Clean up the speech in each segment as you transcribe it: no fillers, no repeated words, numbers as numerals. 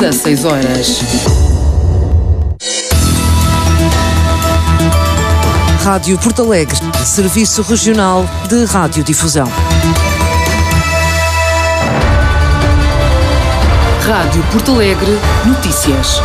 16 horas. Rádio Porto Alegre, Serviço Regional de Radiodifusão. Rádio Porto Alegre, notícias.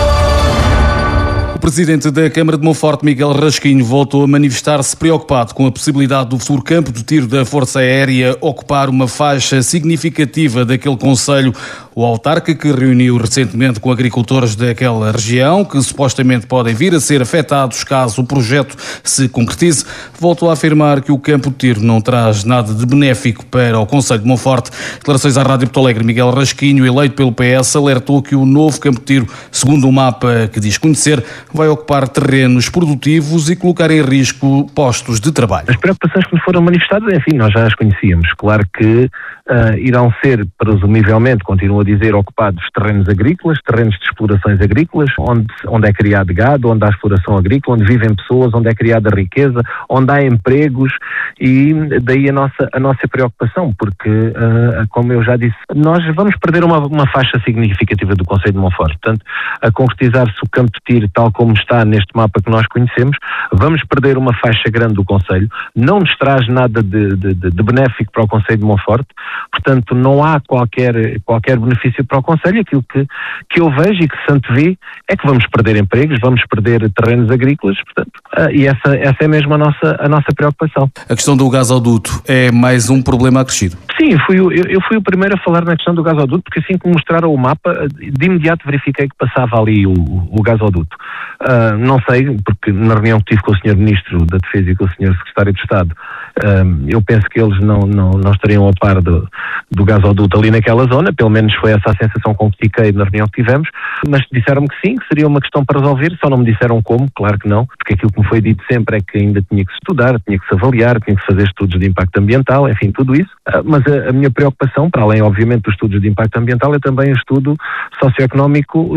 O presidente da Câmara de Monforte, Miguel Rasquinho, voltou a manifestar-se preocupado com a possibilidade do futuro campo de tiro da Força Aérea ocupar uma faixa significativa daquele concelho. O autarca, que reuniu recentemente com agricultores daquela região, que supostamente podem vir a ser afetados caso o projeto se concretize, voltou a afirmar que o campo de tiro não traz nada de benéfico para o concelho de Monforte. Declarações à Rádio Porto Alegre. Miguel Rasquinho, eleito pelo PS, alertou que o novo campo de tiro, segundo o mapa que diz conhecer, vai ocupar terrenos produtivos e colocar em risco postos de trabalho. As preocupações que nos foram manifestadas, enfim, nós já as conhecíamos. Claro que irão ser, presumivelmente, continuo a dizer, ocupados terrenos agrícolas, terrenos de explorações agrícolas, onde é criado gado, onde há exploração agrícola, onde vivem pessoas, onde é criada riqueza, onde há empregos, e daí a nossa preocupação, porque, como eu já disse, nós vamos perder uma faixa significativa do concelho de Monforte. Portanto, a concretizar-se o campo de tiro tal como está neste mapa que nós conhecemos, vamos perder uma faixa grande do concelho, não nos traz nada de benéfico para o concelho de Monforte. Portanto, não há qualquer benefício para o concelho. Aquilo que eu vejo e que se antevê é que vamos perder empregos, vamos perder terrenos agrícolas, portanto, e essa é mesmo a nossa preocupação. A questão do gasoduto é mais um problema acrescido? Sim, eu fui o primeiro a falar na questão do gasoduto, porque assim que me mostraram o mapa, de imediato verifiquei que passava ali o gasoduto. Não sei, porque na reunião que tive com o Sr. Ministro da Defesa e com o Sr. Secretário de Estado, eu penso que eles não estariam a par do gasoduto ali naquela zona, pelo menos foi essa a sensação com que fiquei na reunião que tivemos, mas disseram-me que sim, que seria uma questão para resolver, só não me disseram como, claro que não, porque aquilo que me foi dito sempre é que ainda tinha que se estudar, tinha que se avaliar, tinha que se fazer estudos de impacto ambiental, enfim, tudo isso, mas a minha preocupação, para além obviamente dos estudos de impacto ambiental, é também o estudo socioeconómico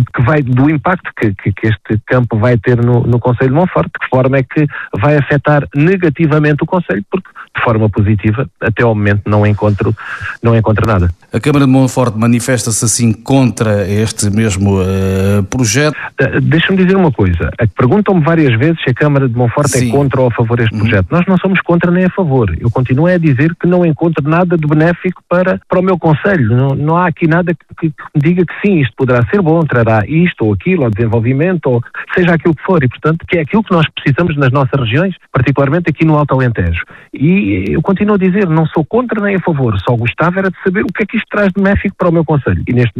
do impacto que este campo vai ter no concelho de Monforte, de que forma é que vai afetar negativamente o concelho, porque de forma positiva, até ao momento não encontro nada. A Câmara de Monforte manifesta-se assim contra este mesmo projeto? Deixa-me dizer uma coisa. Perguntam-me várias vezes se a Câmara de Monforte é contra ou a favor deste projeto. Nós não somos contra nem a favor. Eu continuo a dizer que não encontro nada de benéfico para o meu concelho. Não há aqui nada que me diga que sim, isto poderá ser bom, trará isto ou aquilo, ou desenvolvimento, ou seja aquilo que for. E, portanto, que é aquilo que nós precisamos nas nossas regiões, particularmente aqui no Alto Alentejo. E eu continuo a dizer, não sou contra nem a favor, só gostava era de saber o que é que isto traz de benéfico para o meu concelho. E neste